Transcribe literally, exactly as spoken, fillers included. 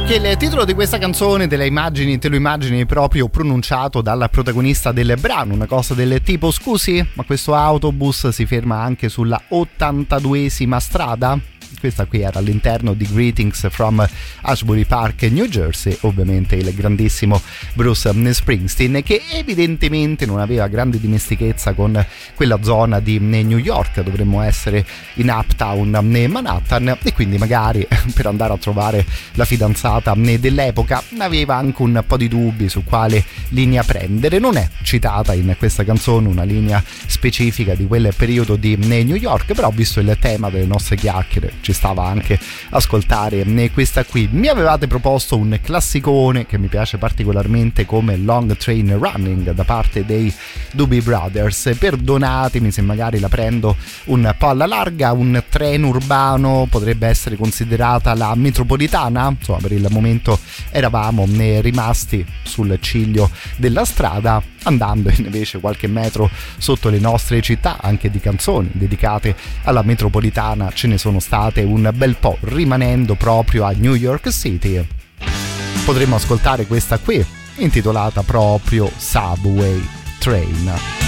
Che il titolo di questa canzone te la immagini, te lo immagini proprio pronunciato dal protagonista del brano, una cosa del tipo: scusi, ma questo autobus si ferma anche sulla ottantaduesima strada? Questa qui era all'interno di Greetings from Ashbury Park, New Jersey, ovviamente il grandissimo Bruce Springsteen, che evidentemente non aveva grande dimestichezza con quella zona di New York. Dovremmo essere in Uptown Manhattan, e quindi magari per andare a trovare la fidanzata dell'epoca aveva anche un po' di dubbi su quale linea prendere. Non è citata in questa canzone una linea specifica di quel periodo di New York, però visto il tema delle nostre chiacchiere ci stava anche ascoltare questa qui. Mi avevate proposto un classicone che mi piace particolarmente come Long Train Running da parte dei Doobie Brothers. Perdonatemi se magari la prendo un po' alla larga. Un treno urbano potrebbe essere considerata la metropolitana, insomma per il momento eravamo rimasti sul ciglio della strada, andando invece qualche metro sotto le nostre città. Anche di canzoni dedicate alla metropolitana ce ne sono state un bel po'. Rimanendo proprio a New York City, potremmo ascoltare questa qui intitolata proprio Subway Train.